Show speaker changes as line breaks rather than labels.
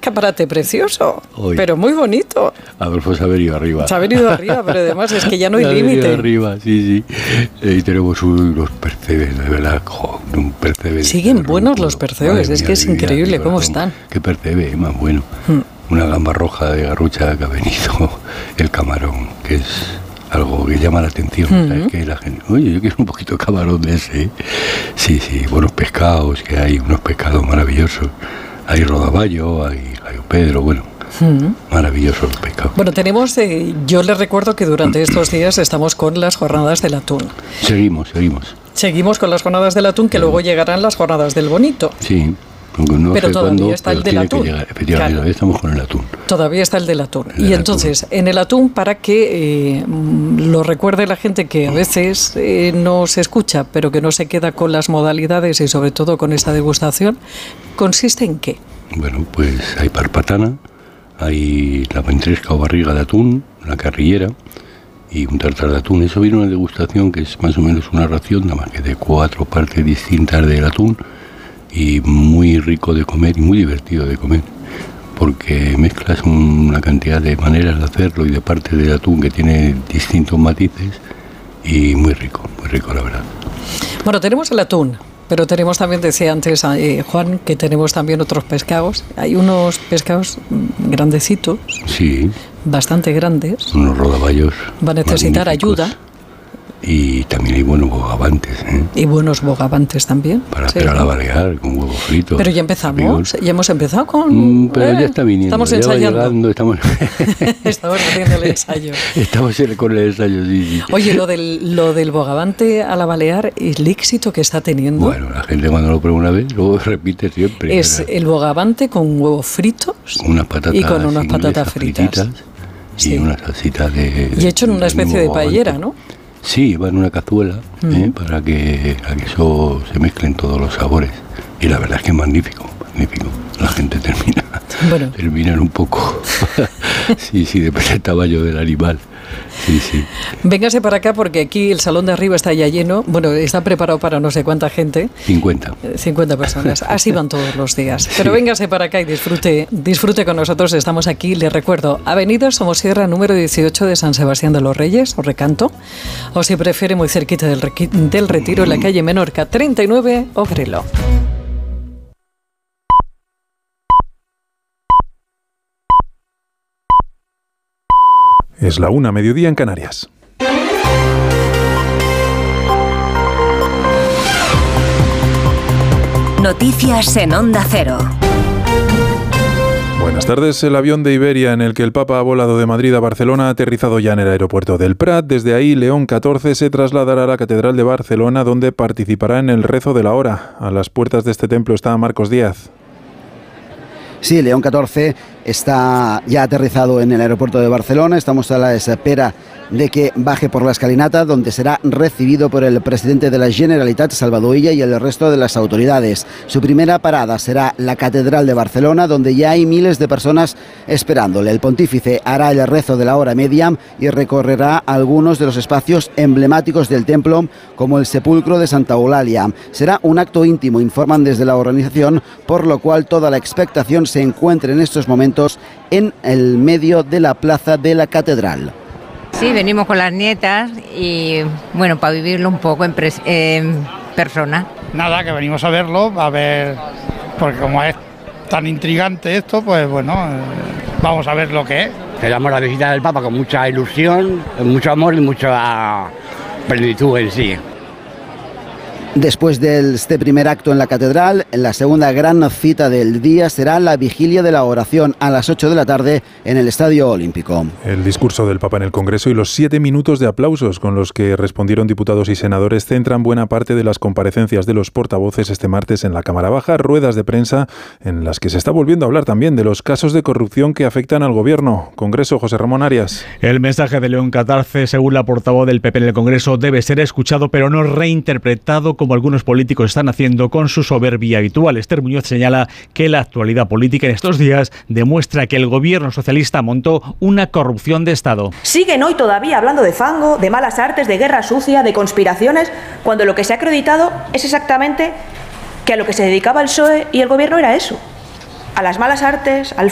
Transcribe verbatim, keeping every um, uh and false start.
escaparate precioso,
Hoy.
pero muy bonito.
A ver, pues ha venido arriba.
Se ha venido arriba, pero además es que ya no hay
Se ha
límite.
venido arriba, sí, sí. Y tenemos unos percebes, de verdad, jo, un percebe.
Siguen buenos los percebes, es que es increíble cómo están.
Qué percebe, más bueno. Hmm. Una gamba roja de Garrucha que ha venido, el camarón, que es algo que llama la atención. Uh-huh. ¿Sabes? Que la gente, oye, yo quiero un poquito de camarón de ese. Sí, sí, buenos pescados, que hay unos pescados maravillosos. Hay rodaballo, hay gallo Pedro, bueno, uh-huh. maravillosos los pescados.
Bueno, tenemos, eh, yo les recuerdo que durante estos días estamos con las jornadas del atún.
Seguimos, seguimos.
Seguimos con las jornadas del atún, que luego llegarán las jornadas del bonito.
Sí. No
pero
sé
todavía
cuándo,
está el del atún.
Llegar, efectivamente, claro. Todavía estamos con el atún.
Todavía está el del atún.
El
y
del
entonces,
atún.
en el atún, para que eh, lo recuerde la gente que a veces eh, no se escucha, pero que no se queda con las modalidades y sobre todo con esta degustación, ¿consiste en qué?
Bueno, pues hay parpatana, hay la ventresca o barriga de atún, la carrillera y un tartar de atún. Eso viene una degustación que es más o menos una ración, nada más que de cuatro partes distintas del atún. Y muy rico de comer y muy divertido de comer, porque mezclas una cantidad de maneras de hacerlo y de partes del atún que tiene distintos matices y muy rico, muy rico la verdad.
Bueno, tenemos el atún, pero tenemos también, decía antes eh, Juan, que tenemos también otros pescados. Hay unos pescados grandecitos,
sí,
bastante grandes,
unos rodaballos.
Va a necesitar ayuda.
Y también hay buenos bogavantes, ¿eh?
Y buenos bogavantes también.
Para hacer sí, a la balear, con huevos fritos.
Pero ya empezamos, amigos. Ya hemos empezado con...
Mm, pero eh, ya está viniendo.
Estamos
ya
ensayando.
Llegando, estamos...
estamos haciendo el ensayo.
Estamos con el ensayo, sí, sí.
Oye, lo del, lo del bogavante a la balear, el éxito que está teniendo...
Bueno, la gente cuando lo prueba una vez, luego repite siempre.
Es ¿verdad? El bogavante con huevos fritos
unas patatas
y con unas patatas fritas.
fritas
sí.
Y una salsita de...
Y hecho en una especie de paellera, ¿no?
Sí, va en una cazuela, uh-huh. ¿eh? para que, a que eso se mezclen todos los sabores. Y la verdad es que es magnífico, magnífico. La gente termina, bueno. terminan un poco, sí, sí, depende del tamaño del animal. Sí, sí.
Véngase para acá porque aquí el salón de arriba está ya lleno. Bueno, está preparado para no sé cuánta gente.
cincuenta.
cincuenta personas. Así van todos los días. Pero sí. Véngase para acá y disfrute, disfrute con nosotros. Estamos aquí, les recuerdo, Avenida Somosierra número dieciocho de San Sebastián de los Reyes, o Recanto. O si prefiere, muy cerquita del, del Retiro, en la calle Menorca treinta y nueve, Ogrelo.
Es la una, mediodía en Canarias.
Noticias en Onda Cero.
Buenas tardes. El avión de Iberia en el que el Papa ha volado de Madrid a Barcelona ha aterrizado ya en el aeropuerto del Prat. Desde ahí, León catorce se trasladará a la Catedral de Barcelona, donde participará en el rezo de la hora. A las puertas de este templo está Marcos Díaz.
Sí, León catorce está ya aterrizado en el aeropuerto de Barcelona. Estamos a la espera de que baje por la escalinata, donde será recibido por el presidente de la Generalitat, Salvador Illa, y el resto de las autoridades. Su primera parada será la Catedral de Barcelona, donde ya hay miles de personas esperándole. El pontífice hará el rezo de la hora media y recorrerá algunos de los espacios emblemáticos del templo, como el sepulcro de Santa Eulalia. Será un acto íntimo, informan desde la organización, por lo cual toda la expectación se encuentra en estos momentos en el medio de la plaza de la Catedral.
Sí, venimos con las nietas y bueno, para vivirlo un poco en, pres- en persona.
Nada, que venimos a verlo, a ver, porque como es tan intrigante esto, pues bueno, eh, vamos a ver lo que es.
Queremos la visita del Papa con mucha ilusión, mucho amor y mucha plenitud en sí.
Después de este primer acto en la catedral, la segunda gran cita del día será la vigilia de la oración a las ocho de la tarde en el Estadio Olímpico.
El discurso del Papa en el Congreso y los siete minutos de aplausos con los que respondieron diputados y senadores centran buena parte de las comparecencias de los portavoces este martes en la Cámara Baja, ruedas de prensa en las que se está volviendo a hablar también de los casos de corrupción que afectan al Gobierno. Congreso, José Ramón Arias.
El mensaje de León catorce, según la portavoz del P P en el Congreso, debe ser escuchado pero no reinterpretado como como algunos políticos están haciendo con su soberbia habitual. Esther Muñoz señala que la actualidad política en estos días demuestra que el gobierno socialista montó una corrupción de Estado.
Siguen hoy todavía hablando de fango, de malas artes, de guerra sucia, de conspiraciones, cuando lo que se ha acreditado es exactamente que a lo que se dedicaba el P S O E y el gobierno era eso, a las malas artes, al